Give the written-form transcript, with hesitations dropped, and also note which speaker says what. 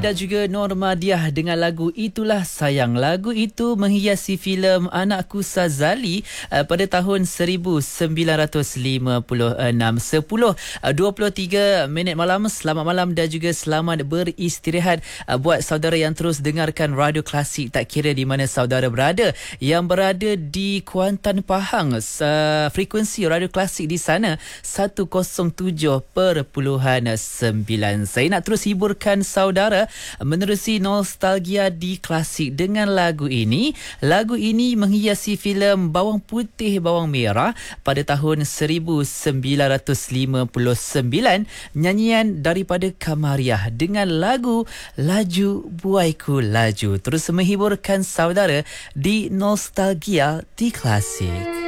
Speaker 1: dan juga Normadiah dengan lagu Itulah Sayang. Lagu itu menghiasi filem Anakku Sazali pada tahun 1956. 10:23 malam. Selamat malam dan juga selamat beristirahat buat saudara yang terus dengarkan Radio Klasik, tak kira di mana saudara berada. Yang berada di Kuantan, Pahang, frekuensi Radio Klasik di sana 107.9. Saya nak terus hiburkan saudara menerusi nostalgia di Klasik dengan lagu ini. Lagu ini menghiasi filem Bawang Putih Bawang Merah pada tahun 1959. Nyanyian daripada Kamariah dengan lagu Laju Buaiku Laju. Terus menghiburkan saudara di nostalgia di Klasik.